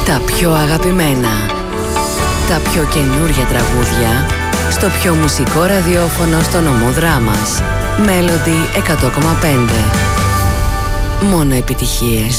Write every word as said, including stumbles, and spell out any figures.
Τα πιο αγαπημένα, τα πιο καινούργια τραγούδια στο πιο μουσικό ραδιόφωνο στο νομό Δράμας. Melody εκατό κόμμα πέντε. Μόνο επιτυχίες.